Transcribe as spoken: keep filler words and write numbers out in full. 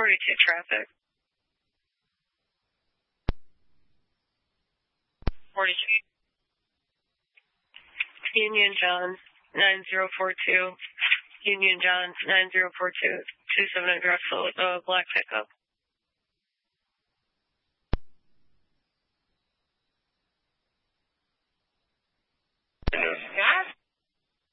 forty-two traffic. forty-two. Union John, nine zero four two. Union John, nine zero four two. two seven nine Drexel, uh, black pickup. Got